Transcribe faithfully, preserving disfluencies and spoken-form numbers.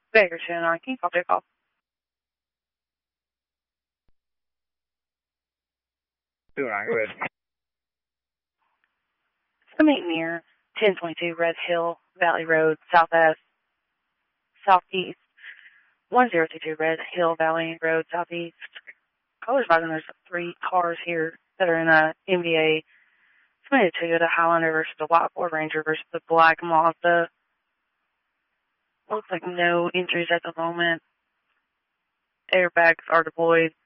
Baker two nine, can you call take off? two nine, go ahead. Something near ten twenty-two Red Hill Valley Road, southwest, southeast. one zero two two Red Hill Valley Road, southeast. Colors by them, there's three cars here that are in a M V A. Somebody to Toyota Highlander versus the white Ford Ranger versus the black Mazda. Looks like no injuries at the moment. Airbags are deployed.